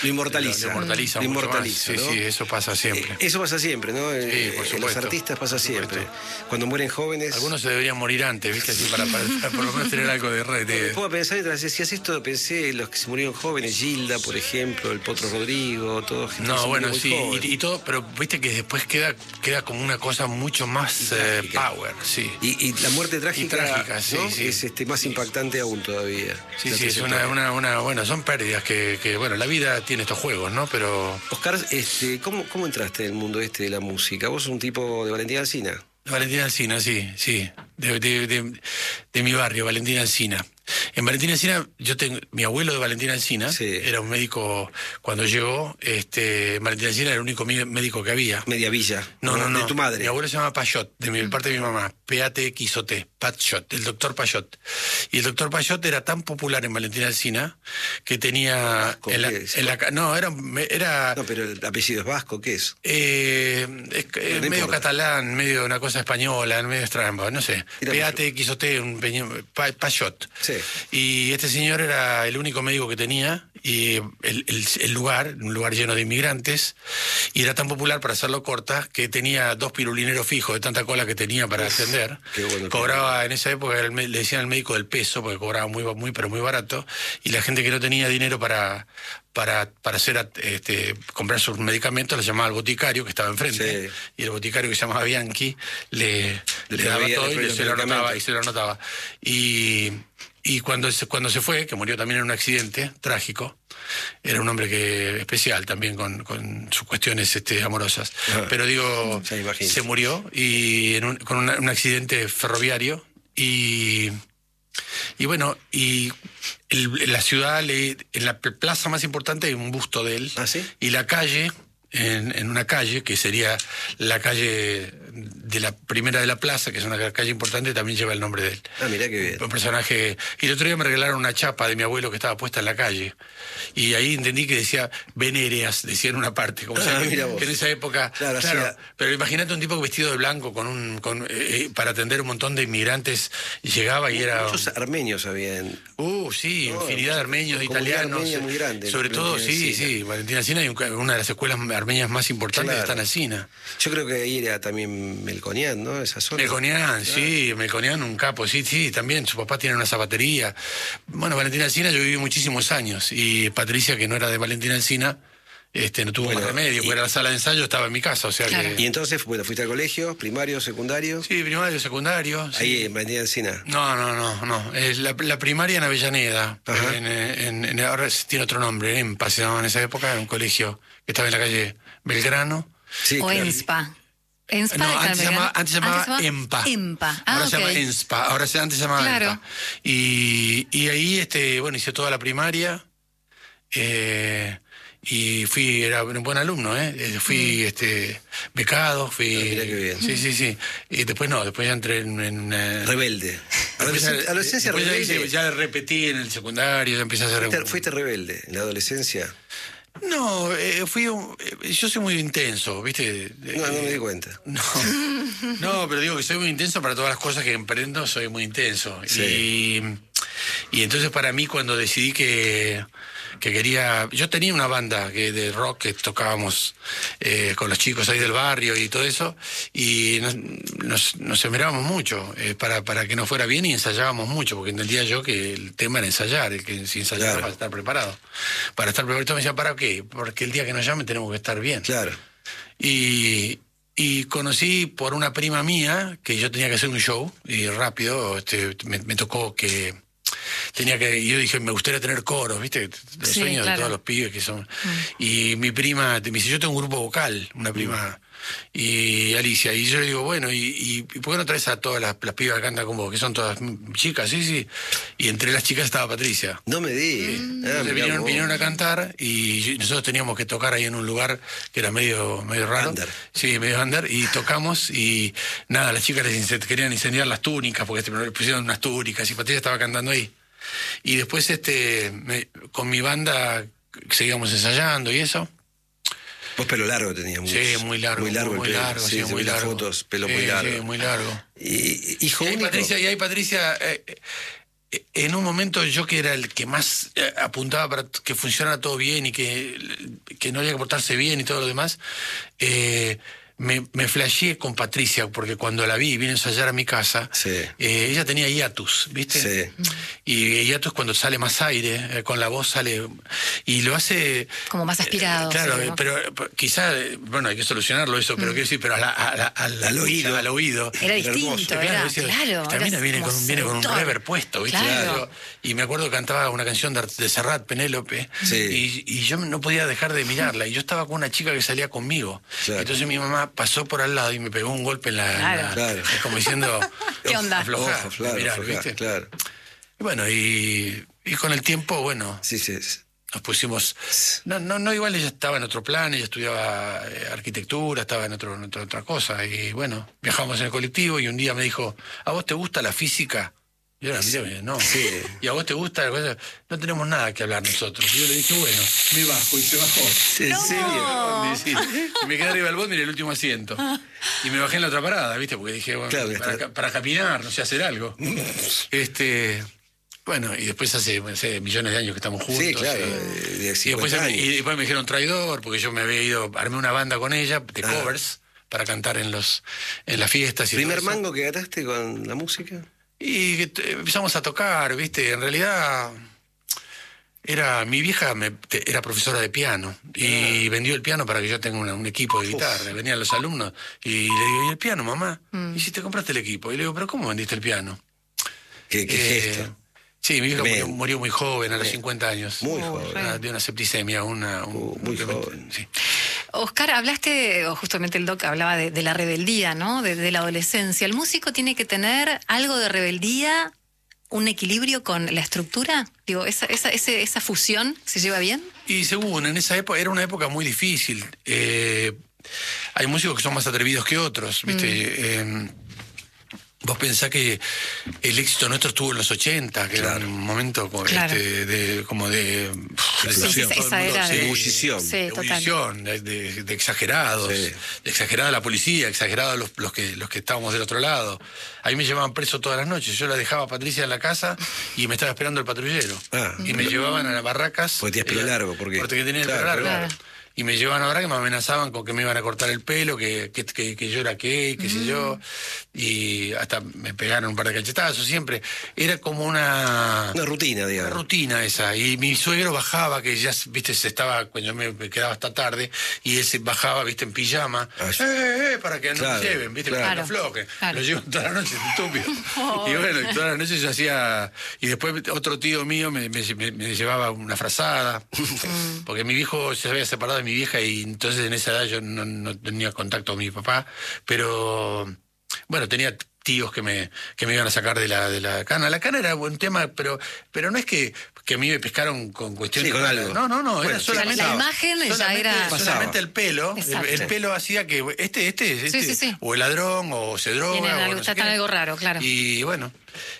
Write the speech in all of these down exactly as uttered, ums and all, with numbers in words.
Lo inmortaliza. Lo inmortaliza, lo mucho inmortaliza, más. ¿no? Sí, sí, eso pasa siempre. Eh, eso pasa siempre, ¿no? Sí, Eh, por en supuesto, los artistas pasa por siempre. supuesto. Cuando mueren jóvenes... Algunos se deberían morir antes, ¿viste? Así para, para, para por lo menos tener algo de red. Me pongo a pensar, mientras decías esto, pensé en los que se murieron jóvenes, Gilda, por ejemplo, el Potro Rodrigo, todos. No, bueno, sí, y, y todo, pero viste que después queda, queda como una cosa mucho más eh, power, sí. Y, y la muerte trágica, y trágica sí, ¿no? sí. es este, más sí. impactante aún todavía. Sí, sí, es una, una, una, bueno, son pérdidas que, que, bueno, la vida tiene estos juegos, ¿no? Pero... Oscar, este, ¿cómo, ¿cómo entraste en el mundo este de la música? ¿Vos sos un tipo de Valentín Alsina? Valentín Alsina, sí, sí, de, de, de, de mi barrio, Valentín Alsina. En Valentín Alsina, yo tengo, mi abuelo de Valentín Alsina sí. era un médico, cuando llegó, este, Valentín Alsina era el único médico que había. Media Villa. No, no, no. De tu madre. Mi abuelo se llama Payot, de mi parte de mi mamá, P A T X O T, Payot, el doctor Payot. Y el doctor Payot era tan popular en Valentín Alsina que tenía... Vasco, en la, ¿qué es? en la, no, era, era... No, pero el apellido es vasco, ¿qué es? Eh, es, es no medio importa. catalán, medio una cosa española, medio extraña, no sé. P A T X O T, un peño, pa, Payot. Sí. Y este señor era el único médico que tenía, y el, el, el lugar, un lugar lleno de inmigrantes, y era tan popular, para hacerlo corta, que tenía dos pirulineros fijos de tanta cola que tenía para atender. Qué bueno. Cobraba, en esa época el, le decían al médico del peso, porque cobraba muy, muy, pero muy barato, y la gente que no tenía dinero para... para, para hacer este, comprar sus medicamentos, le llamaba al boticario que estaba enfrente, sí. Y el boticario que se llamaba Bianchi le, le, le daba todo y se lo anotaba, y se lo anotaba. Y, y cuando, se, cuando se fue, que murió también en un accidente trágico, era un hombre que especial también con, con sus cuestiones este, amorosas, ah, pero digo, se, se murió y en un, con una, un accidente ferroviario y... Y bueno, y el, en la ciudad, le, en la plaza más importante hay un busto de él. ¿Ah, sí? Y la calle, en, en una calle, que sería la calle de la primera de la plaza, que es una calle importante, también lleva el nombre de él. Ah, mirá qué bien. Un personaje... Y el otro día me regalaron una chapa de mi abuelo que estaba puesta en la calle. Y ahí entendí que decía Venéreas, decía en una parte. Como ah, sea, que, que en esa época... Claro, claro sea... pero imagínate un tipo vestido de blanco con un con, eh, para atender un montón de inmigrantes, y llegaba y era... Muchos armenios habían... Uh, sí, no, infinidad de armenios, de italianos. Muy grande, sobre todo, sí, sí, Valentín Alsina, una de las escuelas armenias más importantes, claro, está en Alsina. Yo creo que ahí era también Melconian, ¿no? Esa zona. Melconian, claro. Sí, Melconian, un capo, sí, sí, también. Su papá tiene una zapatería. Bueno, Valentín Alsina yo viví muchísimos años, y Patricia, que no era de Valentín Alsina, este, no tuvo bueno, más remedio, y, porque era la sala de ensayo, estaba en mi casa, o sea claro. que... Y entonces, bueno, ¿fuiste al colegio? ¿Primario, secundario? Sí, primario, secundario. Ahí, sí. en Valentín Alsina. No, no, no, no. Es la, la primaria en Avellaneda. En, en, en, ahora tiene otro nombre, EMPA se llamaba en esa época, era un colegio que estaba en la calle Belgrano. Sí, o claro. ENSPA. ENSPA no, antes se llamaba, antes se llamaba antes se EMPA. EMPA. Ah, ahora okay. se llama ENSPA, ahora se, antes se llamaba claro. EMPA. Y, y ahí, este, bueno, hice toda la primaria. Eh, y fui, era un buen alumno, ¿eh? Fui mm. este, becado, fui... Ah, mira qué bien. Sí, sí, sí. Y después no, después ya entré en... en uh, rebelde. Adolescencia, adolescencia rebelde. Ya, ya repetí en el secundario, ya empecé a hacer... ¿Fuiste, fuiste rebelde en la adolescencia? No, eh, fui un, eh, yo soy muy intenso, ¿viste? No, no me di cuenta. No, no, pero digo que soy muy intenso para todas las cosas que emprendo, soy muy intenso. Sí. Y, y entonces para mí cuando decidí que, que quería... Yo tenía una banda que, de rock que tocábamos eh, con los chicos ahí del barrio y todo eso, y nos, nos, nos esmerábamos mucho eh, para, para que nos fuera bien, y ensayábamos mucho, porque entendía yo que el tema era ensayar, el que si ensayaba claro. para estar preparado. Para estar preparado, me decía, ¿para qué? Porque el día que nos llamen tenemos que estar bien. Claro. Y... Y conocí por una prima mía que yo tenía que hacer un show, y rápido este, me, me tocó que... Tenía que, y yo dije, me gustaría tener coros, ¿viste? Los sí, sueños claro. de todos los pibes que son. Mm. Y mi prima me dice, yo tengo un grupo vocal, una prima, mm. y Alicia, y yo le digo, bueno, ¿y, y, y por qué no traes a todas las, las pibas que cantan con vos, que son todas chicas? Sí, sí. Y entre las chicas estaba Patricia. No me digas. Mm. Ah, vinieron, vinieron a cantar, y nosotros teníamos que tocar ahí en un lugar que era medio, medio raro. Under. Sí, medio under, y tocamos, y nada, las chicas les querían incendiar las túnicas, porque le pusieron unas túnicas, y Patricia estaba cantando ahí. Y después este me, con mi banda seguíamos ensayando y eso. Vos pelo largo tenías mucho. Sí, muy largo. Muy largo, muy el pelo. largo, sí, sí, muy largo. Fotos, pelo sí, muy largo. Sí, muy largo. Y, hijo y ahí único. Patricia, y ahí Patricia, eh, en un momento yo que era el que más apuntaba para que funcionara todo bien y que, que no había que portarse bien y todo lo demás, eh, me, me flasheé con Patricia, porque cuando la vi y vine a ensayar a mi casa, sí. eh, ella tenía hiatus, ¿viste? Sí. Y hiatus cuando sale más aire, eh, con la voz sale... Y lo hace... Como más aspirado. Eh, claro, sí, ¿no? pero, pero quizá, bueno, hay que solucionarlo eso, pero mm. quiero decir, pero a la, a la, a la, al oído. Al oído. Era distinto, era, era decir, claro. Esta mina viene con, viene con un reverb puesto, ¿viste? Claro. Y me acuerdo que cantaba una canción de, de Serrat, Penélope, sí. y, y yo no podía dejar de mirarla. Y yo estaba con una chica que salía conmigo. Claro. Entonces mi mamá pasó por al lado y me pegó un golpe en la... Claro. En la Claro. como diciendo... ¿Qué onda? Aflojá, Ojo, claro, mirá, aflojá, ¿viste? claro. Y bueno, y, y con el tiempo, bueno... Sí, sí, sí. Nos pusimos... No, no, no, igual ella estaba en otro plan, ella estudiaba eh, arquitectura, estaba en, otro, en otra, otra cosa. Y bueno, viajamos en el colectivo y un día me dijo, ¿a vos te gusta la física? Y yo la miré, no. Sí. ¿Y a vos te gusta la cosa? No tenemos nada que hablar nosotros. Y yo le dije, bueno, me bajo, y se bajó. ¿En No. serio? Sí, sí. Y me quedé arriba del bondi en el último asiento. Y me bajé en la otra parada, ¿viste? Porque dije, bueno, Claro, para, está... para caminar, no sé, hacer algo. este... Bueno, y después hace, no sé, millones de años que estamos juntos. Sí, claro. Y, De y, después, me, y después me dijeron traidor, porque yo me había ido, armé una banda con ella de ah. covers para cantar en los en las fiestas. Y ¿Primer todo eso. mango que gataste con la música? Y empezamos a tocar, ¿viste? En realidad, era mi vieja me, era profesora de piano y ah. vendió el piano para que yo tenga una, un equipo de guitarra. Uf. Venían los alumnos y le digo, ¿y el piano, mamá? Mm. ¿Y si te compraste el equipo? Y le digo, ¿pero cómo vendiste el piano? ¿Qué, qué eh, gesto? Sí, mi vieja murió, murió muy joven, a los Bien. cincuenta años. Muy joven. Una, de una septicemia, una... Un, uh, muy joven. Sí. Oscar, hablaste, o justamente el doc hablaba de, de la rebeldía, ¿no? De, de la adolescencia. ¿El músico tiene que tener algo de rebeldía, un equilibrio con la estructura? Digo, ¿esa, esa, ese, esa fusión se lleva bien? Y según, en esa época, era una época muy difícil. Eh, hay músicos que son más atrevidos que otros, ¿viste? Mm. Eh, Vos pensás que el éxito nuestro estuvo en los ochenta, que claro. era un momento como, claro. este, de, como de... de sí, sí, esa era de de ebullición. Sí, de, ebullición de, de, de exagerados, sí. de exagerada la policía, exagerados los, los, que, los que estábamos del otro lado. A mí me llevaban preso todas las noches. Yo la dejaba a Patricia en la casa y me estaba esperando el patrullero. Ah, y me llevaban a las barracas. Porque tenías pelo eh, largo, ¿por qué? Porque tenía claro, el pelo largo. Claro. Y me llevaban ahora que me amenazaban con que me iban a cortar el pelo, que, que, que, que yo era gay, qué mm. sé yo. Y hasta me pegaron un par de cachetazos siempre. Era como una... Una rutina, digamos. Una rutina esa. Y mi suegro bajaba, que ya, viste, se estaba, cuando yo me quedaba hasta tarde, y él se bajaba, viste, en pijama. Ah, ¡Eh, eh! Para que no claro, me lleven, viste, claro. para que no aflojen. Claro. Lo llevo toda la noche, estúpido. Oh. Y bueno, y toda la noche yo hacía... Y después otro tío mío me, me, me llevaba una frazada, porque mi viejo se había separado de mi vieja y entonces en esa edad yo no, no tenía contacto con mi papá, pero bueno, tenía tíos que me que me iban a sacar de la de la cana. La cana era un tema, pero pero no es que, que a mí me pescaron con cuestiones... Sí, con algo. No, no, no, bueno, era solamente... La imagen ya era... Solamente el pelo, el, el pelo hacía que este, este, este, sí, sí, sí. o el ladrón, o se droga, Tienen o algo, no sé tratan qué. algo raro, claro. Y bueno,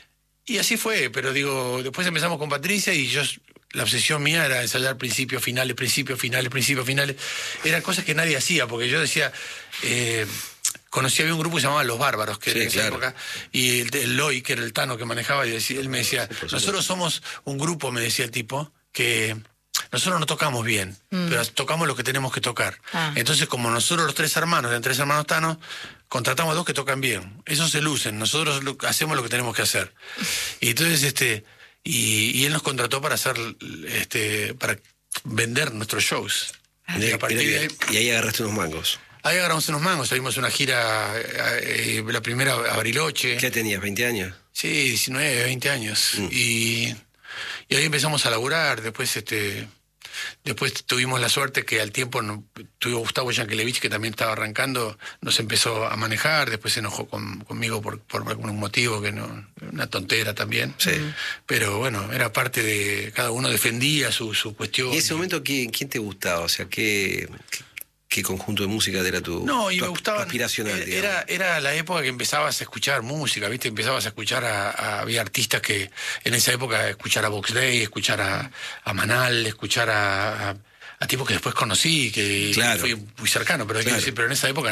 y así fue, pero digo, después empezamos con Patricia y yo... La obsesión mía era ensayar principios, finales, principios, finales, principios, finales. Eran cosas que nadie hacía, porque yo decía... Eh, conocí había un grupo que se llamaba Los Bárbaros, que sí, era en esa claro. época, y el, el Loy, que era el Tano que manejaba, y decía, él me decía, sí, nosotros somos un grupo, me decía el tipo, que nosotros no tocamos bien, mm. pero tocamos lo que tenemos que tocar. Ah. Entonces, como nosotros los tres hermanos, de tres hermanos Tano, contratamos a dos que tocan bien. Esos se lucen, nosotros lo, hacemos lo que tenemos que hacer. Y entonces, este... Y, y él nos contrató para hacer, este, para vender nuestros shows. Ah, y, a partir de ahí, y ahí agarraste unos mangos. Ahí agarramos unos mangos, salimos una gira, eh, la primera a Bariloche. ¿Qué tenías, veinte años? Sí, diecinueve, veinte años. Mm. Y, y ahí empezamos a laburar, después este... Después tuvimos la suerte que al tiempo no, tuvo Gustavo Yankelevich, que también estaba arrancando, nos empezó a manejar, después se enojó con, conmigo por, por algún motivo, que no, una tontera también. Sí. Pero bueno, era parte de, cada uno defendía su, su cuestión. ¿Y en ese momento quién, quién te gustaba? O sea, ¿qué, qué, qué conjunto de música era tu, no, y tu me gustaba, aspiracional? Era, era la época que empezabas a escuchar música, ¿viste? Empezabas a escuchar a, a había artistas que en esa época escuchar a Vox Day, escuchar a, a Manal, escuchar a, a, a tipos que después conocí, que, claro. que fui muy cercano, pero, claro. decir, pero en esa época no.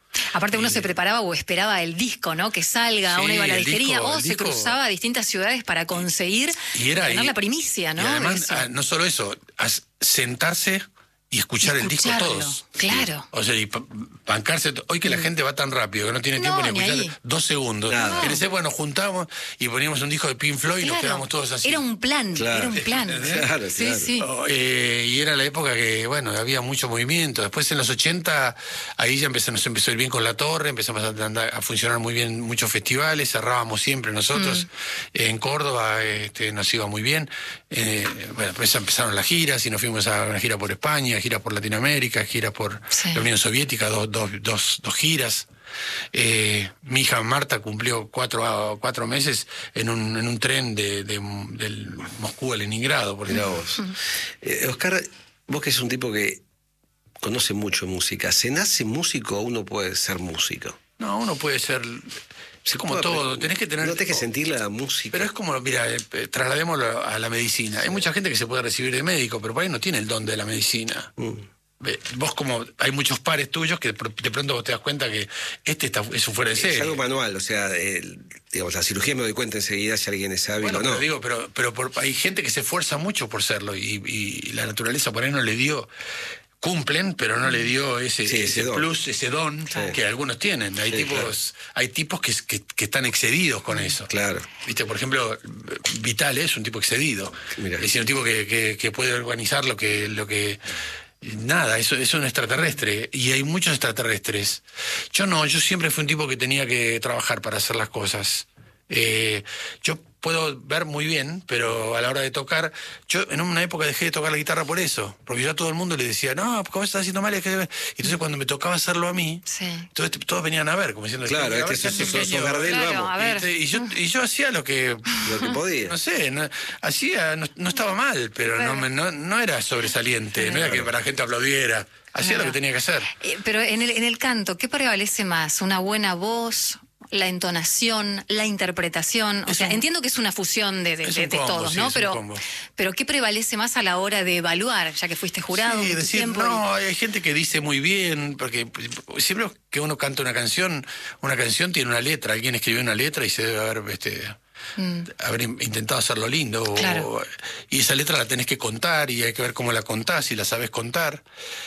Aparte uno Y- se preparaba o esperaba el disco, ¿no? Que salga, Sí, uno iba a la el disquería disco- o el se disco- cruzaba a distintas ciudades para conseguir Y era tener y- la primicia, ¿no? Y De además, eso. ah, no solo eso, as- sentarse y escuchar el disco Escucharlo, todos. claro. O sea, y pa- bancarse. to- Hoy que la gente va tan rápido que no tiene No, tiempo ni ni escuchar ahí. dos segundos. Nada. En ese, bueno, nos juntamos y poníamos un disco de Pink Floyd y nos Claro. quedamos todos así. Era un plan, Claro. era un plan. Claro, Sí, claro. sí. Oh, eh, y era la época que, bueno, había mucho movimiento. Después en los ochenta, ahí ya empezó, nos empezó a ir bien con La Torre, empezamos a, andar- a funcionar muy bien muchos festivales, cerrábamos siempre nosotros. En Córdoba este, nos iba muy bien. Eh, bueno, después empezaron las giras y nos fuimos a una gira por España, gira por Latinoamérica, gira por Sí. la Unión Soviética, dos, dos, dos, dos giras. Eh, mi hija Marta cumplió cuatro, cuatro meses en un, en un tren de, de, del Moscú a Leningrado. Por Mirá ejemplo. vos. Eh, Oscar, vos que es un tipo que conoce mucho música, ¿se nace músico o uno puede ser músico? No, uno puede ser. Es como puede- todo, tenés que tener. No tenés que sentir la música. Pero es como, mira, eh, eh, trasladémoslo a la medicina. Hay mucha gente que se puede recibir de médico, pero por ahí no tiene el don de la medicina. Mm. Ve, Vos como, hay muchos pares tuyos que de pr- de pronto vos te das cuenta que este está, es un fuera de Es serie. algo manual, o sea, el- digamos, la cirugía me doy cuenta enseguida si alguien es hábil Bueno, o no. pero digo, pero, pero por- hay gente que se esfuerza mucho por serlo y, y la naturaleza por ahí no le dio, cumplen, pero no le dio ese, Sí, ese ese don. plus, ese don Sí. que algunos tienen. Hay Sí, tipos, hay tipos que, que, que están excedidos con eso. Claro. Viste, por ejemplo, Vital es un tipo excedido. Mirá. Es decir, un tipo que, que, que puede organizar lo que, lo que nada, eso es un extraterrestre. Y hay muchos extraterrestres. Yo no, yo siempre fui un tipo que tenía que trabajar para hacer las cosas. Eh, yo puedo ver muy bien, pero a la hora de tocar, yo en una época dejé de tocar la guitarra por eso, porque yo a todo el mundo le decía, no, ¿cómo estás haciendo mal? Es que-". Entonces cuando me tocaba hacerlo a mí, Sí. entonces todos venían a ver, como diciendo, Claro, "A ver, este qué sos- hace sos Pequeño". Gardel, Claro, vamos. a Y, ver. este, y yo, y yo hacía lo que, Lo que podía. no sé, no- hacía, no, no estaba mal, pero no, me- no, no era sobresaliente, no era que para la gente aplaudiera, hacía Claro. lo que tenía que hacer. Eh, pero en el, en el canto, ¿qué prevalece más? ¿Una buena voz? ¿La entonación? ¿La interpretación? O Es sea, un- entiendo que es una fusión de, de- es de- un de combo, todos, sí, ¿no? es un Pero, combo. pero ¿qué prevalece más a la hora de evaluar? Ya que fuiste jurado Sí, mucho decir, tiempo. no, hay gente que dice muy bien, porque siempre que uno canta una canción, una canción tiene una letra, alguien escribió una letra y se debe haber, este, haber in- intentado hacerlo lindo. o- Claro. y esa letra la tenés que contar y hay que ver cómo la contás, si la sabes contar.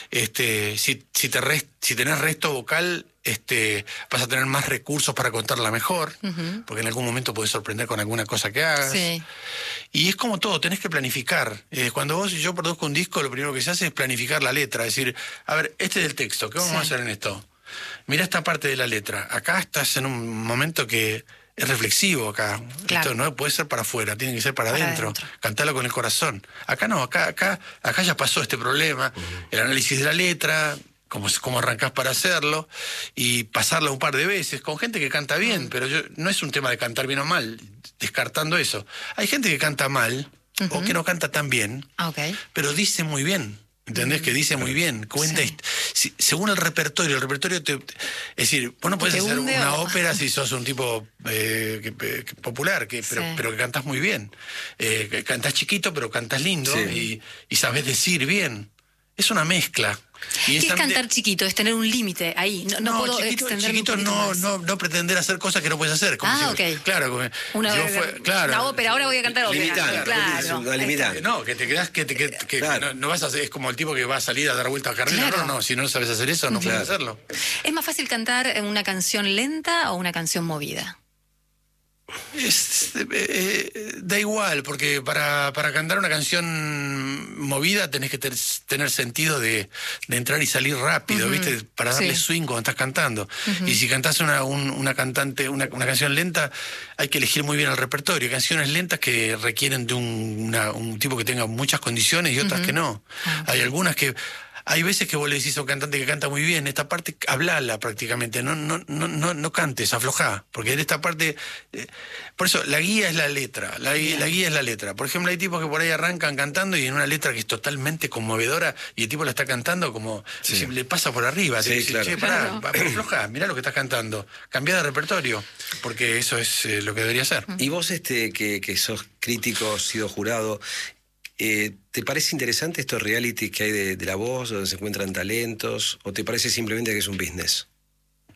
Este, si, si, te res- si tenés resto vocal, este, vas a tener más recursos para contarla mejor, porque en algún momento podés sorprender con alguna cosa que hagas. Sí. Y es como todo, tenés que planificar. Eh, cuando vos y yo produzco un disco, lo primero que se hace es planificar la letra. Es decir, a ver, este es el texto, ¿qué vamos Sí. a hacer en esto? Mira esta parte de la letra. Acá estás en un momento que es reflexivo acá. Claro. Esto no puede ser para afuera, tiene que ser para, Para adentro. adentro. Cantalo con el corazón. Acá no, acá, acá, acá ya pasó este problema. El análisis de la letra, cómo, cómo arrancás para hacerlo, y pasarla un par de veces con gente que canta bien, pero yo, no es un tema de cantar bien o mal, descartando eso. Hay gente que canta mal o que no canta tan bien, Ah, ok. pero dice muy bien. ¿Entendés? Que dice muy bien. Cuenta Sí. hist- si- según el repertorio, el repertorio te, te- es decir, vos no podés ¿Te hacer hunde una o- ópera si sos un tipo eh, que- que- popular, que, pero, Sí. pero que cantás muy bien. Eh, que cantás chiquito, pero cantás lindo Sí. y, y sabés decir bien. Es una mezcla. Y ¿Qué es esa- cantar chiquito? Es tener un límite ahí. No, no puedo chiquito, extenderme chiquito un poquito no, más. no, no pretender hacer cosas que no puedes hacer. Como Ah, si- ok. Claro, como- Una, yo fue- claro. una ópera, ahora voy a cantar ópera. Limitante, Claro. una ahí limitante. está. No, que te quedás, que, te, que, que Claro. no, no vas a hacer, es como el tipo que va a salir a dar vuelta a carrera. Claro. No, no, si no sabes hacer eso, no puedes hacerlo. ¿Es más fácil cantar una canción lenta o una canción movida? Es, eh, eh, da igual, porque para, para cantar una canción movida tenés que ter- tener sentido de, de entrar y salir rápido, ¿viste? Para darle Sí. swing cuando estás cantando. Y si cantás una, un- una cantante, una, una canción lenta, hay que elegir muy bien el repertorio. Hay canciones lentas que requieren de un, una- un tipo que tenga muchas condiciones y otras que no. Hay algunas que... Hay veces que vos le decís a un cantante que canta muy bien, esta parte hablala prácticamente, no, no, no, no, no cantes, aflojá, porque en esta parte, eh, por eso la guía es la letra, la, gui- la guía es la letra. Por ejemplo, hay tipos que por ahí arrancan cantando y en una letra que es totalmente conmovedora y el tipo la está cantando como si le pasa por arriba, Sí, te dice, claro. che, pará, Claro. va- aflojá, mirá lo que estás cantando, cambiá de repertorio, porque eso es eh, lo que debería ser. Y vos, este, que, que sos crítico, has sido jurado, eh, ¿te parece interesante estos realities que hay de, de La Voz, donde se encuentran talentos, o te parece simplemente que es un business?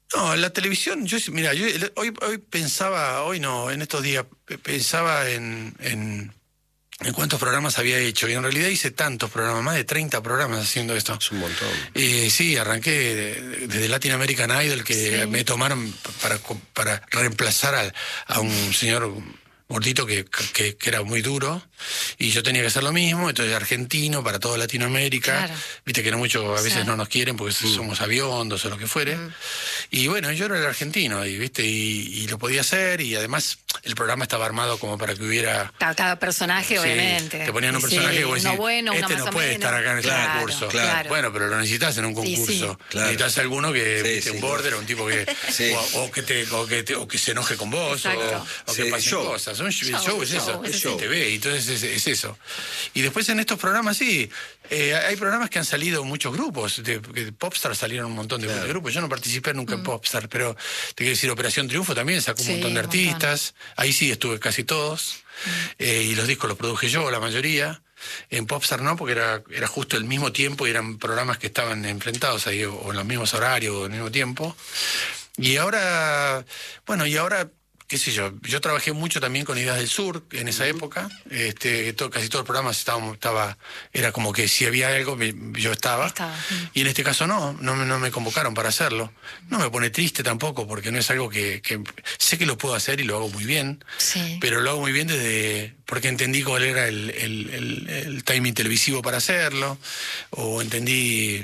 No, la televisión, yo mira, yo hoy, hoy pensaba, hoy no, en estos días, pensaba en, en, en cuántos programas había hecho, y en realidad hice tantos programas, más de treinta programas haciendo esto. Es un montón. Eh, sí, arranqué desde Latin American Idol, que sí. me tomaron para, para reemplazar a, a un señor gordito que, que, que era muy duro, y yo tenía que hacer lo mismo, entonces argentino para toda Latinoamérica, claro. Viste que no mucho, a veces sí. no nos quieren porque mm. somos aviondos o lo que fuere, mm. y bueno, yo era el argentino, y, ¿viste? Y, y lo podía hacer, y además el programa estaba armado como para que hubiera... Cada, cada personaje, sí, obviamente. Te ponían un personaje sí, que vos decís, no bueno, este no puede menos. estar acá en este claro, concurso. Claro. Bueno, pero lo necesitas en un concurso. Sí, sí. Claro. Necesitas alguno que, sí, viste, sí, un border, o un tipo que... sí. o, o, que te, o, que te, o que se enoje con vos, o, o que sí, pasen show. cosas. Un show, show es eso. Es T V, entonces es, es eso. Y después en estos programas, sí, eh, hay programas que han salido muchos grupos. De, de Popstar salieron un montón de, claro. de grupos. Yo no participé nunca mm. en Popstar, pero te quiero decir, Operación Triunfo también sacó un sí, montón de artistas. Montón. Ahí sí estuve casi todos. Mm. Eh, y los discos los produje yo, la mayoría. En Popstar no, porque era, era justo el mismo tiempo y eran programas que estaban enfrentados ahí, o, o en los mismos horarios, o en el mismo tiempo. Y ahora, bueno, y ahora... qué sé yo, yo trabajé mucho también con Ideas del Sur en esa uh-huh. época, este, todo, casi todos los programas estábamos, estaba, era como que si había algo, yo estaba, estaba. Uh-huh. Y en este caso no, no, no me convocaron para hacerlo. No me pone triste tampoco, porque no es algo que, que sé que lo puedo hacer y lo hago muy bien, sí. pero lo hago muy bien desde, porque entendí cuál era el, el, el, el timing televisivo para hacerlo, o entendí...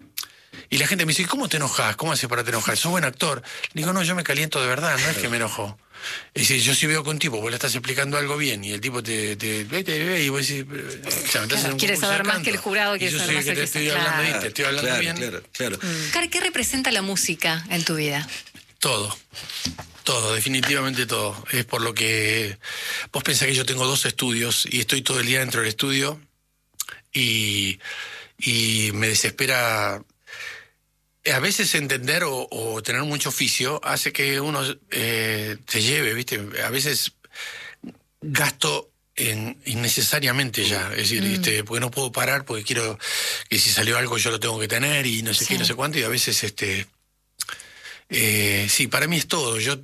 Y la gente me dice, ¿cómo te enojas? ¿Cómo haces para te enojar? ¿Sos buen actor? Digo, no, yo me caliento de verdad, no es que me enojo. Es decir, yo si veo que un tipo, vos le estás explicando algo bien, y el tipo te, te, te, te ve y vos decís, o sea, me claro, quieres saber más que el jurado, y yo soy el que te estoy claro. hablando ahí, te estoy hablando claro, bien. Claro, claro. Mm. Car, ¿qué representa la música en tu vida? Todo. Todo, definitivamente todo. Es por lo que vos pensás que yo tengo dos estudios y estoy todo el día dentro del estudio y, y me desespera. A veces entender o, o tener mucho oficio hace que uno eh, se lleve, ¿viste? A veces gasto en, innecesariamente ya, es decir, mm. ¿viste? Porque no puedo parar porque quiero que si salió algo yo lo tengo que tener y no sé sí. qué, no sé cuánto, y a veces este... Eh, sí, para mí es todo. Yo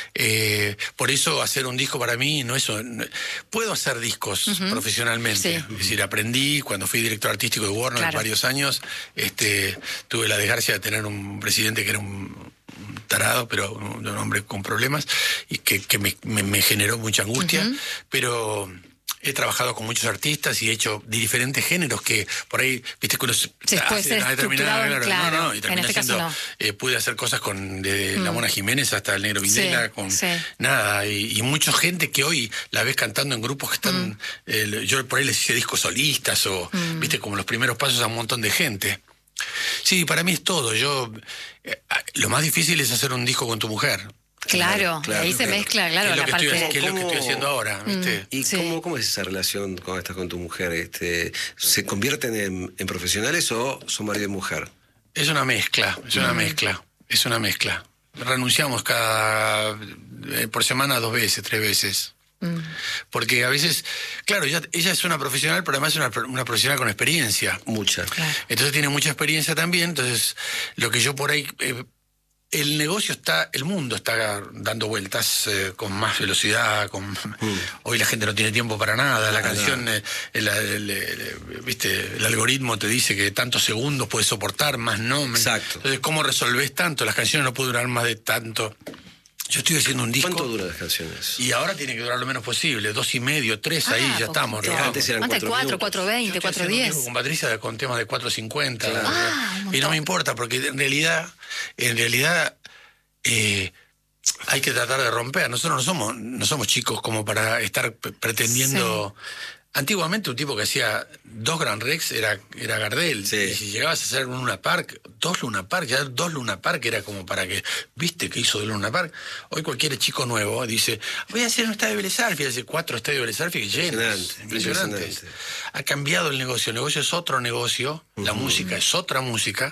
eh, por eso hacer un disco para mí no es... No, puedo hacer discos uh-huh. profesionalmente. Sí. Es decir, aprendí cuando fui director artístico de Warner claro. varios años. Este, tuve la desgracia de tener un presidente que era un tarado, pero un, un hombre con problemas y que, que me, me, me generó mucha angustia. Uh-huh. Pero... he trabajado con muchos artistas y he hecho de diferentes géneros que por ahí, viste, que uno se puede ser estructurado, claro, claro. No, no, y terminé en este haciendo, caso no. eh, pude hacer cosas con de mm. la Mona Jiménez hasta el Negro Videla, sí, con sí. nada, y, y mucha gente que hoy la ves cantando en grupos que están, mm. eh, yo por ahí les hice discos solistas o, mm. viste, como los primeros pasos a un montón de gente. Sí, para mí es todo. Yo, eh, lo más difícil es hacer un disco con tu mujer. Claro, claro, ahí claro. se mezcla, claro, ¿Qué es lo la que parte... estoy, ¿qué es lo que estoy haciendo ahora? ¿Viste? ¿Y sí. cómo, cómo es esa relación cuando estás con tu mujer? Este, ¿Se convierten en, en profesionales o son marido y mujer? Es una mezcla, es una mm. mezcla, es una mezcla. Renunciamos cada eh, por semana dos veces, tres veces. Mm. Porque a veces, claro, ella, ella es una profesional, pero además es una, una profesional con experiencia. Mucha. Claro. Entonces tiene mucha experiencia también, entonces lo que yo por ahí... Eh, el negocio está, el mundo está dando vueltas eh, con más velocidad, con mm. hoy la gente no tiene tiempo para nada, la ah, canción, no. eh, el, el, el, el, viste, el algoritmo te dice que tantos segundos puedes soportar, más no. Exacto. Entonces, ¿cómo resolvés tanto? Las canciones no pueden durar más de tanto. Yo estoy haciendo un disco. ¿Cuánto duran las canciones? Y ahora tiene que durar lo menos posible, dos y medio, tres, ah, ahí ya estamos. ¿no? Antes eran cuatro, cuatro, cuatro veinte, cuatro diez. Con Patricia con temas de cuatro cincuenta. Claro. Ah, y no me importa, porque en realidad, en realidad, eh, hay que tratar de romper. Nosotros no somos, no somos chicos como para estar pretendiendo... Sí. Antiguamente un tipo que hacía dos Gran Rex era, era Gardel. Sí. Y si llegabas a hacer un Luna Park, dos Luna Park, ya dos Luna Park era como para que, ¿viste que hizo de Luna Park? Hoy cualquier chico nuevo dice, voy a hacer un estadio de Vélez Sarsfield, hace cuatro estadios de Vélez Sarsfield llenos, impresionantes. Ha cambiado el negocio, el negocio es otro negocio, uh-huh. la música es otra música,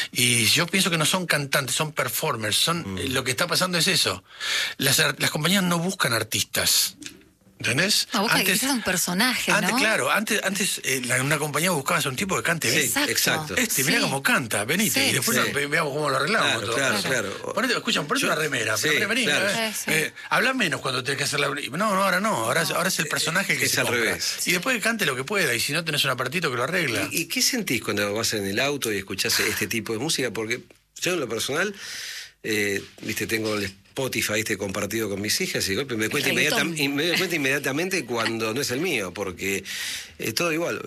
y yo pienso que no son cantantes, son performers, son uh-huh. lo que está pasando es eso. Las, las compañías no buscan artistas. ¿Entendés? No, vos antes es un personaje, antes, ¿no? Claro, antes, antes eh, en una compañía buscabas un tipo que cante bien. Sí, exacto. Este, Sí. mirá cómo canta, venite. Sí. Y después Sí. nos- veamos cómo lo arreglamos. Claro, todo. claro, claro. Ponete, escuchan, ponete Yo- una remera. sí, pero vení, claro. eh, Sí, sí. eh, habla menos cuando tenés que hacer la... No, no, ahora no. Ahora, ahora es el personaje el que Es se al compra. revés. Y después que cante lo que pueda. Y si no tenés un apartito que lo arregla. ¿Y, y qué sentís cuando vas en el auto y escuchás este tipo de música? Porque yo en lo personal, eh, viste, tengo el Spotify este compartido con mis hijas y de golpe me doy cuenta, inmediata- Reggaetón. y me doy cuenta inmediatamente cuando no es el mío, porque es todo igual.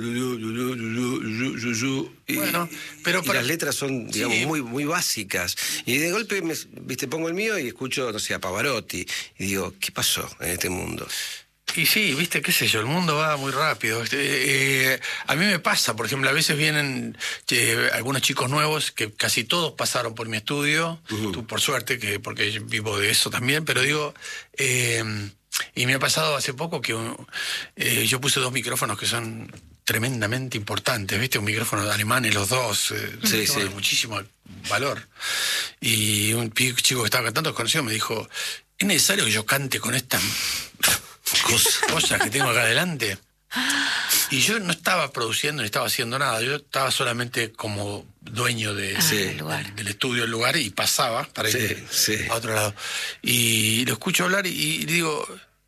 Y, Bueno, pero y para- las letras son, digamos, Sí. muy, muy básicas. Y de golpe, me, viste, pongo el mío y escucho, no sé, a Pavarotti. Y digo, ¿qué pasó en este mundo? Y sí, viste, qué sé yo, el mundo va muy rápido. Este, eh, a mí me pasa, por ejemplo, a veces vienen eh, algunos chicos nuevos que casi todos pasaron por mi estudio, Ujú. tú por suerte, que porque yo vivo de eso también, pero digo, eh, y me ha pasado hace poco que uh, eh, yo puse dos micrófonos que son tremendamente importantes, viste, un micrófono alemán y los dos, eh, Sí, de sí. muchísimo valor. Y un pi- chico que estaba cantando desconocido me dijo, ¿es necesario que yo cante con esta cosas, cosas que tengo acá adelante? Y yo no estaba produciendo ni estaba haciendo nada, yo estaba solamente como dueño de, Ah, Sí. del lugar. del estudio del lugar y pasaba para Sí, ir sí. a otro lado. Y lo escucho hablar y, y digo,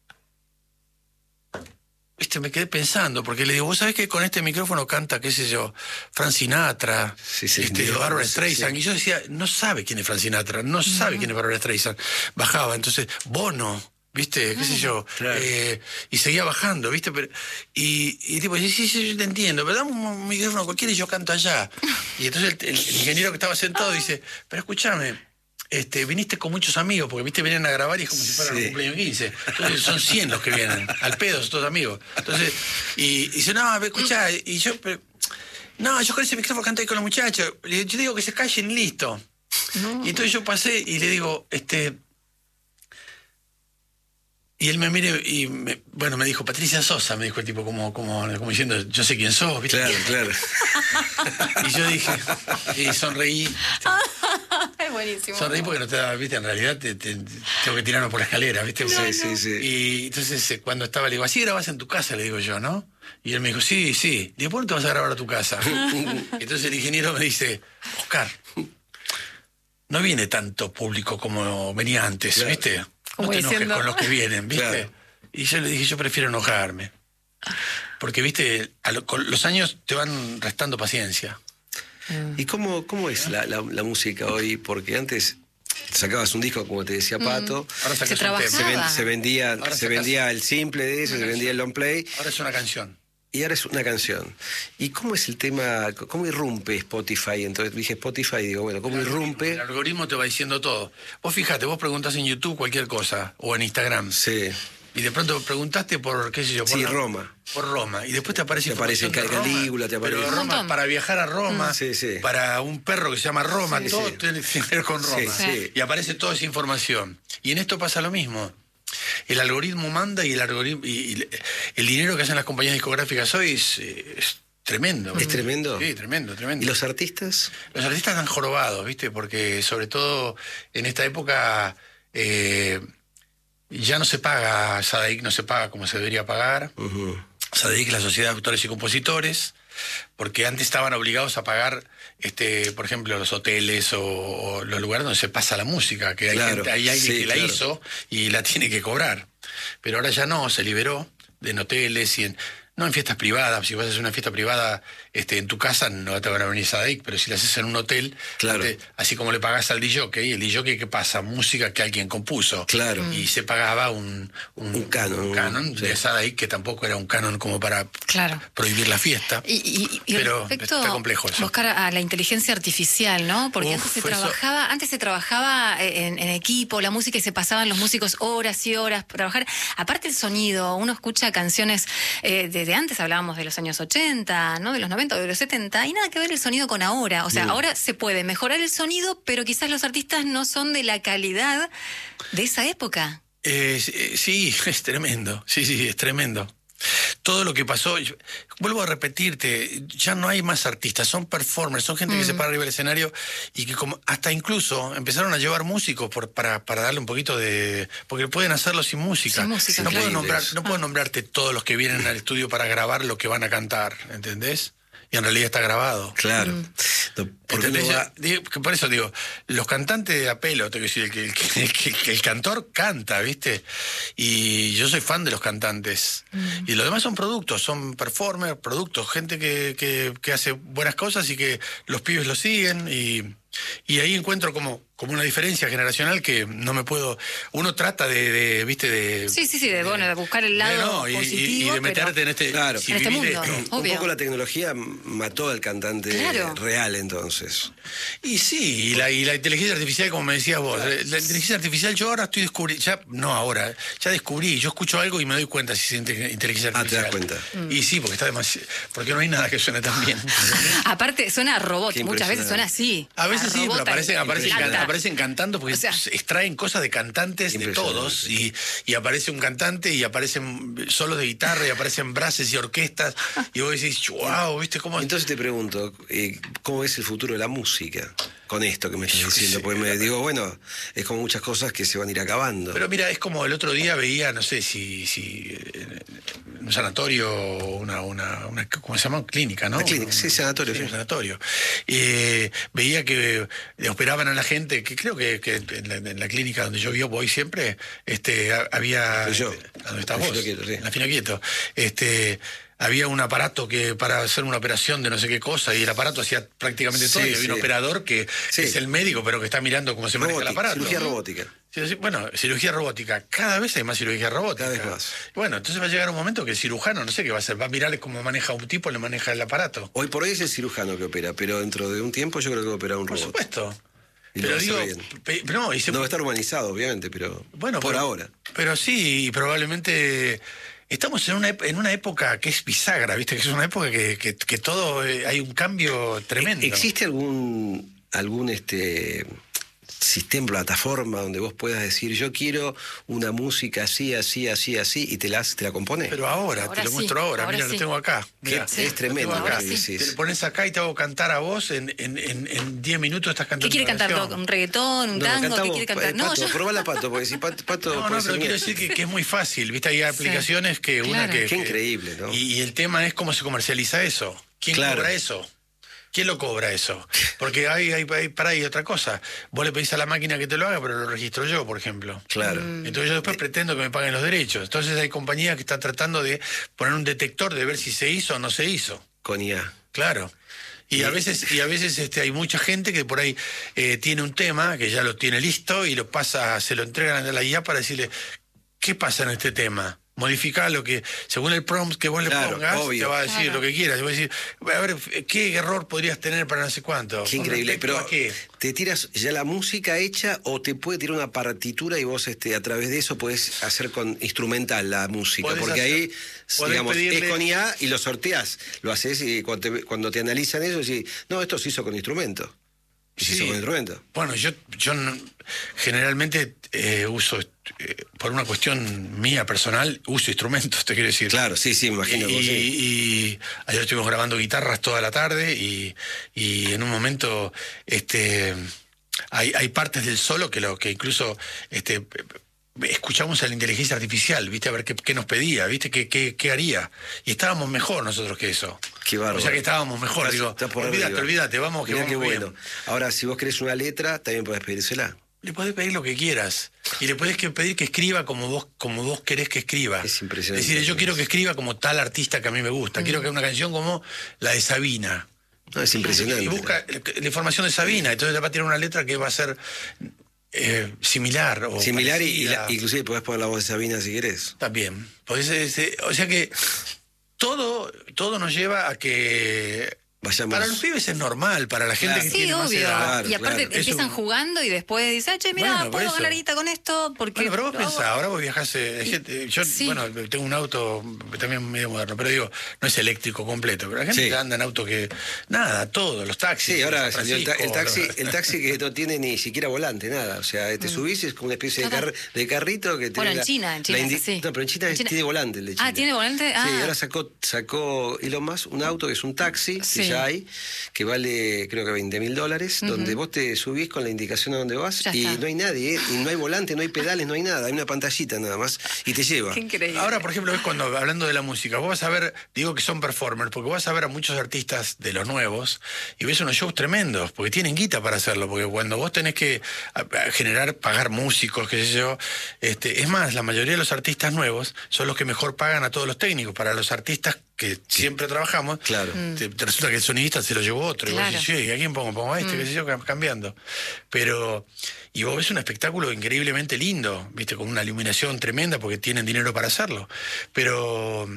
viste, me quedé pensando, porque le digo, vos sabés que con este micrófono canta, qué sé yo, Frank Sinatra, Sí, sí, este, Dios, Barbra sí, Streisand. sí. Y yo decía, no sabe quién es Frank Sinatra, no sabe quién es Barbra Streisand. Bajaba, entonces, Bono, viste, qué sé yo, Claro. eh, y seguía bajando, viste, pero, y, y tipo, sí, sí, sí, yo te entiendo, pero dame un micrófono cualquiera y yo canto allá. Y entonces el, el- el ingeniero que estaba sentado dice, pero escúchame, este, viniste con muchos amigos, porque viste, venían a grabar y es como si fueran Sí. un cumpleaños quince. Entonces son cien los que vienen, al pedo, son todos amigos. Entonces, y, y dice, no, escuchá, y yo, pero, no, yo con ese micrófono canté con los muchachos. Y yo digo que se callen y listo. Y entonces yo pasé y le digo, este. Y él me mire y, me- bueno, me dijo, Patricia Sosa, me dijo el tipo, como, como, como diciendo, yo sé quién sos, ¿viste? Claro, claro. Y yo dije, y sonreí. Es buenísimo. Sonreí porque no te daba, viste, en realidad te, te- tengo que tirarme por la escalera, viste. Sí, sí, sí. Y entonces eh, cuando estaba, le digo, así grabás en tu casa, le digo yo, ¿no? Y él me dijo, sí, sí. ¿Y después no te vas a grabar a tu casa? Entonces el ingeniero me dice, Oscar, no viene tanto público como venía antes, Claro. ¿viste? Como No te enojes diciendo- con los que vienen, ¿viste? Claro. Y yo le dije, yo prefiero enojarme. Porque, viste, a lo- con los años te van restando paciencia. ¿Y cómo, cómo es la, la- la música hoy? Porque antes sacabas un disco, como te decía Pato, Ahora Se sacas un trabajaba. se, tema. ven- se vendía, Ahora se sacás- vendía el simple de eso, se vendía el long play, Ahora es una canción. y ahora es una canción. ¿Y cómo es el tema, cómo irrumpe Spotify? Entonces dije Spotify y digo, bueno, ¿cómo El irrumpe? algoritmo te va diciendo todo. Vos fíjate, vos preguntás en YouTube cualquier cosa, o en Instagram, Sí, y de pronto preguntaste por, qué sé yo, por sí, la- Roma. Por Roma, y después te aparece Te aparece información de Calígula, Roma, te aparece- pero Un Roma, montón. para viajar a Roma, Sí, sí. para un perro que se llama Roma, Sí, todo sí. tiene que ver con Sí, Roma. sí. Y aparece toda esa información. Y en esto pasa lo mismo. El algoritmo manda y el algoritmo y, y el dinero que hacen las compañías discográficas hoy es, eh, es tremendo. ¿Es tremendo? Sí, tremendo, tremendo. ¿Y los artistas? Los artistas están jorobados, ¿viste? Porque sobre todo en esta época eh, ya no se paga, SADAIC no se paga como se debería pagar. Ujú. SADAIC es la Sociedad de Autores y Compositores, porque antes estaban obligados a pagar, este, por ejemplo, los hoteles o, o los lugares donde se pasa la música, que hay, Claro, gente, hay alguien sí, que la claro. hizo y la tiene que cobrar. Pero ahora ya no, se liberó de en hoteles y en... No en fiestas privadas, si vas a hacer una fiesta privada este, en tu casa no te van a venir SADAIC, pero si la haces en un hotel, Claro. este, así como le pagás al D J, el D J ¿qué pasa? Música que alguien compuso. Claro. Y se pagaba un, un, Un canon, un canon sí. de SADAIC, que tampoco era un canon como para Claro. prohibir la fiesta. Y, y- y Pero respecto, está complejo eso. Oscar, a la inteligencia artificial, ¿no? Porque Uf, antes se eso- trabajaba, antes se trabajaba en, en equipo, la música y se pasaban los músicos horas y horas para trabajar. Aparte el sonido, uno escucha canciones eh, de, de antes, hablábamos de los años ochenta, ¿no? De los noventa o de los setenta, y nada que ver el sonido con ahora. O sea, No. ahora se puede mejorar el sonido, pero quizás los artistas no son de la calidad de esa época. Eh, sí, sí, es tremendo. Sí, sí, es tremendo. todo lo que pasó, yo, vuelvo a repetirte, ya no hay más artistas, son performers, son gente mm. que se para arriba del escenario y que como hasta incluso empezaron a llevar músicos por, para, para darle un poquito de... porque pueden hacerlo sin música. Sin música, no, claro. puedo nombrar, no ah. puedo nombrarte todos los que vienen al estudio para grabar lo que van a cantar, ¿entendés? Y en realidad está grabado. Claro. Mm. No, porque no va... digo, por eso digo, los cantantes de apelo, te quiero decir, el, que, el, que, el, que, el, que el cantor canta, ¿viste? Y yo soy fan de los cantantes. Mm. Y los demás son productos, son performers, productos, gente que, que, que hace buenas cosas y que los pibes lo siguen. Y, y ahí encuentro como, como una diferencia generacional que no me puedo... Uno trata de, de ¿viste? De, sí, sí, sí, de, de, bueno, de buscar el lado de, no, y, positivo, y de meterte pero... en este, claro. en este mundo. Esto. Un poco la tecnología mató al cantante claro. real, entonces. Y sí, y la, y la inteligencia artificial, como me decías vos, claro. la inteligencia artificial yo ahora estoy descubriendo, ya, no ahora, ya descubrí, yo escucho algo y me doy cuenta si es inteligencia artificial. Ah, te das cuenta. Mm. Y sí, porque está demasiado, porque no hay nada que suene tan bien. Aparte, suena a robot, muchas veces suena así. A veces sí, pero aparecen, aparecen, can, aparecen cantando porque o sea, extraen cosas de cantantes de todos y, y aparece un cantante y aparecen solos de guitarra y aparecen brasses y orquestas y vos decís, wow, ¿viste cómo? Entonces te pregunto, eh, ¿cómo es el futuro de la música? Con esto que me estás diciendo, porque me digo, bueno, es como muchas cosas que se van a ir acabando. Pero mira, es como el otro día veía, no sé si, si un sanatorio, una, una, una, ¿cómo se llama? Clínica, ¿no? Una clínica, sí, sanatorio. Sí, sí. un sanatorio. Eh, veía que operaban a la gente, que creo que, que en, la, en la clínica donde yo vivo voy siempre, este, había... Yo, ¿dónde estás vos? Quieto, sí. En la Fino Quieto. Este... había un aparato que para hacer una operación de no sé qué cosa y el aparato hacía prácticamente todo sí, y había sí. un operador que sí. es el médico pero que está mirando cómo se maneja el aparato. Cirugía robótica. Bueno, cirugía robótica. Cada vez hay más cirugía robótica. Cada vez más. Bueno, entonces va a llegar un momento que el cirujano, no sé qué va a hacer, va a mirar cómo maneja un tipo, le maneja el aparato. Hoy por hoy es el cirujano que opera, pero dentro de un tiempo yo creo que va a operar un por robot. Por supuesto. Y pero digo, pe, no, y se... no va a estar humanizado, obviamente, pero bueno, por pero, ahora. Pero sí, probablemente... Estamos en una, en una época que es bisagra, ¿viste? Que es una época que, que, que todo eh, hay un cambio tremendo. ¿Existe algún algún este sistema, plataforma donde vos puedas decir yo quiero una música así, así, así, así y te la, te la compone? Pero ahora, ahora te lo sí, muestro ahora, ahora mira, sí. lo tengo acá. Mirá, sí, es tremendo. Acá. Sí. Te lo pones acá y te hago cantar a vos en en en, en diez minutos estás cantando. ¿Qué quiere cantar? canción. ¿Un reggaetón, un no, tango? cantamos, ¿Qué quiere cantar? Eh, no, pato, yo... probala Pato, porque si Pato... pato no, no, pero quiero decir que, que es muy fácil, ¿viste? Hay aplicaciones sí. que claro. una que... Qué que, increíble, ¿no? Y, y el tema es cómo se comercializa eso. ¿Quién claro. cobra eso? ¿Quién lo cobra eso? Porque hay, hay, hay para ahí otra cosa. Vos le pedís a la máquina que te lo haga, pero lo registro yo, por ejemplo. Claro. Mm. Entonces yo después pretendo que me paguen los derechos. Entonces hay compañías que están tratando de poner un detector de ver si se hizo o no se hizo. Con I A. Claro. Y a veces, y a veces este, hay mucha gente que por ahí eh, tiene un tema, que ya lo tiene listo, y lo pasa, se lo entregan a la I A para decirle, ¿qué pasa en este tema? Modificar lo que, según el prompt que vos claro, le pongas, obvio. te va a decir claro. lo que quieras. Te va a decir, a ver, ¿qué error podrías tener para no sé cuánto? Qué increíble, pero qué? ¿te tiras ya la música hecha o te puede tirar una partitura y vos este, a través de eso podés hacer con instrumental la música? Podés Porque hacer, ahí, digamos, pedirle... es con I A y lo sorteás. Lo haces y cuando te, cuando te analizan eso, decís, no, esto se hizo con instrumento. ¿Se sí. hizo con instrumento? Bueno, yo, yo no, generalmente eh, uso, eh, por una cuestión mía personal, uso instrumentos, te quiero decir. Claro, sí, sí, me imagino. Y, que sí. y ayer estuvimos grabando guitarras toda la tarde y, y en un momento este, hay, hay partes del solo que, lo, que incluso... Este, escuchamos a la inteligencia artificial, ¿viste? A ver qué, qué nos pedía, ¿viste? ¿Qué, qué, qué haría? Y estábamos mejor nosotros que eso. Qué bárbaro. O sea que estábamos mejor, digo, olvídate, olvídate, vamos que Mirá vamos qué bien. bueno. Ahora, si vos querés una letra, también podés pedírsela. Le podés pedir lo que quieras. Y le podés que pedir que escriba como vos, como vos querés que escriba. Es impresionante. Es decir, yo quiero que escriba como tal artista que a mí me gusta. Mm. Quiero que haga una canción como la de Sabina. No, es impresionante. Y busca la información de Sabina. Entonces le va a tirar una letra que va a ser... Eh, similar o similar y, y la, y inclusive podés poner la voz de Sabina si querés. También. Podés, este, o sea que todo, todo nos lleva a que vayamos... Para los pibes es normal, para la gente Claro. que Sí, tiene más obvio. edad. Claro, y aparte claro. empiezan Eso- jugando y después dicen, che, mira, Bueno, por puedo eso. ganar guita con esto porque... Bueno, pero vos lo hago". pensás, ahora vos viajás, eh, es Y- que, eh, yo, sí. bueno, tengo un auto también medio moderno, pero digo, no es eléctrico completo, pero la gente Sí. que anda en auto que, nada, todo, los taxis. Sí, ahora San salió el, ta- el Francisco, taxi, los- el taxi que no tiene ni siquiera volante, nada. O sea, te subís y es como una especie de, Total. car- de carrito que tiene. Bueno, en la- China, en China la es indi- así. No, pero en China, En es- China- tiene volante el de China. Ah, ¿tiene volante? Sí, Ah. ahora sacó, sacó Elon Musk un auto que es un taxi, Sí. que ya hay, que vale creo que veinte mil dólares, donde vos te subís con la indicación a dónde vas Ya y está. no hay nadie, ¿eh? Y no hay volante, no hay pedales, no hay nada, hay una pantallita nada más y te lleva. Qué increíble. Ahora, por ejemplo, es cuando, hablando de la música, vos vas a ver, digo que son performers, porque vas a ver a muchos artistas de los nuevos y ves unos shows tremendos, porque tienen guita para hacerlo, porque cuando vos tenés que a- a generar, pagar músicos, qué sé yo, este, es más, la mayoría de los artistas nuevos son los que mejor pagan a todos los técnicos. Para los artistas que siempre trabajamos, Claro. te, te resulta que el sonidista se lo llevó otro, y vos Claro. decís, "Che, ¿y a quién pongo? Pongo a este, qué sé yo, cam- cambiando". Pero, y vos ves un espectáculo increíblemente lindo, viste, con una iluminación tremenda porque tienen dinero para hacerlo. Pero,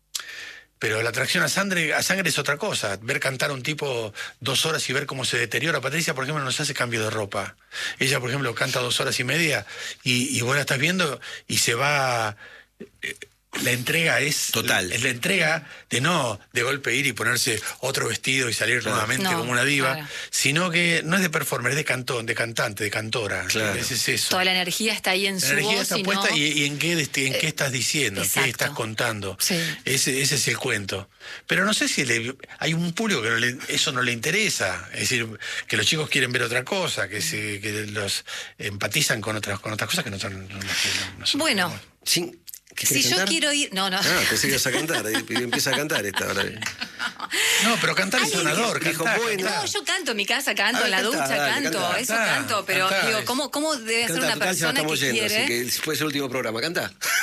pero la atracción a sangre, a sangre es otra cosa. Ver cantar a un tipo dos horas y ver cómo se deteriora. Patricia, por ejemplo, nos hace cambio de ropa. Ella, por ejemplo, canta dos horas y media y, y vos la estás viendo y se va... eh, La entrega es Total. Es la entrega de no de golpe ir y ponerse otro vestido y salir Claro. nuevamente No, como una diva, claro. sino que no es de performer, es de cantón, de cantante, de cantora. Claro. Ese es eso. Toda la energía está ahí en La su energía voz está y puesta no... y, y en, qué, este, en qué estás diciendo, en qué exacto. estás contando. Sí. Ese, ese es el cuento. Pero no sé si le- hay un público que no le- eso no le interesa. Es decir, que los chicos quieren ver otra cosa, que, se, que los empatizan con otras, con otras cosas que no son... no- no- no- no son- Bueno, Sin- ¿Qué si querés yo cantar? quiero ir... No, no. Ah, pensé que ibas a cantar, y y empieza a cantar esta hora. No, pero cantar es Ay, sonador. dijo, cantá, bueno. cantá. No, yo canto en mi casa, canto A ver, en la cantá, ducha, dale, canto, cantá. eso Cantá, canto, pero cantá. digo, ¿cómo, cómo debe hacer Canta, una total, ya persona estamos que yendo, quiere? así que puede ser el último programa. Cantá.